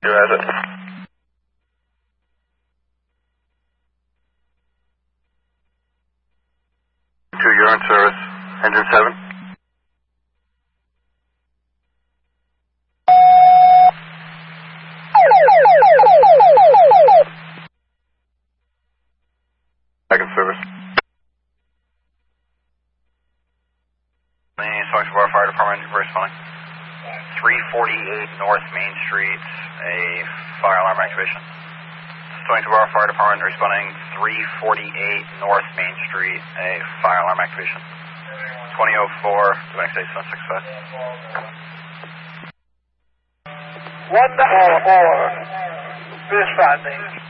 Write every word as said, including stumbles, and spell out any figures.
You has it. Two, you're in service. Engine seven. Second service. Stonington Bar Fire Department, responding. three forty-eight North Main Street, a fire alarm activation. Stonington Bar Fire Department responding. three forty-eight North Main Street, a fire alarm activation. twenty oh four, Dominic State seven six five. one four four, responding.